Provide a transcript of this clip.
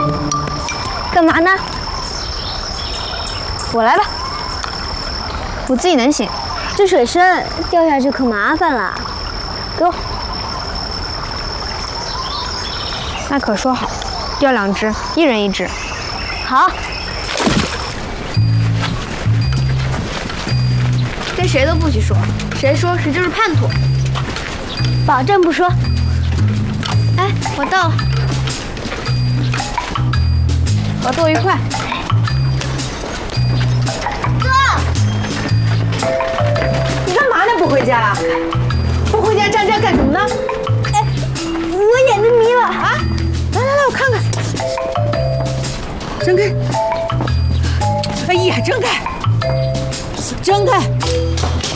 干嘛呢？我来吧，我自己能行。这水深，掉下去可麻烦了。给我。 那可说好，钓2只，1人1只。 好。 跟谁都不许说，谁说谁就是叛徒。 保证不说。 哎，我到了，和豆一块。 你干嘛呢？不回家？不回家站这干什么呢？ 哎，我眼睛迷了啊！来来来，我看看。睁开！哎呀，睁开！睁开！